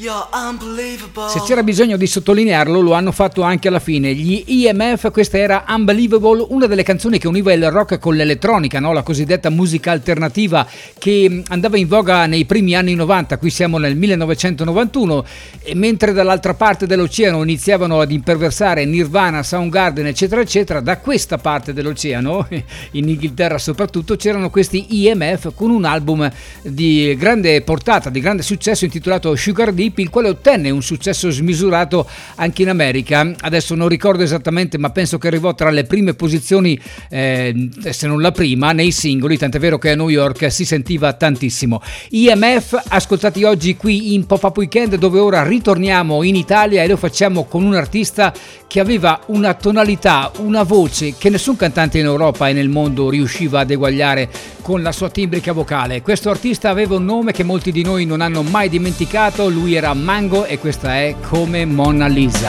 Se c'era bisogno di sottolinearlo, lo hanno fatto anche alla fine. Gli EMF, questa era Unbelievable, una delle canzoni che univa il rock con l'elettronica, no? La cosiddetta musica alternativa che andava in voga nei primi anni 90. Qui siamo nel 1991 e mentre dall'altra parte dell'oceano iniziavano ad imperversare Nirvana, Soundgarden eccetera eccetera, da questa parte dell'oceano, in Inghilterra soprattutto, c'erano questi EMF con un album di grande portata, di grande successo intitolato Sugar Deep, il quale ottenne un successo smisurato anche in America. Adesso non ricordo esattamente, ma penso che arrivò tra le prime posizioni, se non la prima, nei singoli, tant'è vero che a New York si sentiva tantissimo. EMF, ascoltati oggi qui in Pop-Up Weekend, dove ora ritorniamo in Italia e lo facciamo con un artista che aveva una tonalità, una voce che nessun cantante in Europa e nel mondo riusciva ad eguagliare con la sua timbrica vocale. Questo artista aveva un nome che molti di noi non hanno mai dimenticato, lui era Mango e questa è Come Mona Lisa.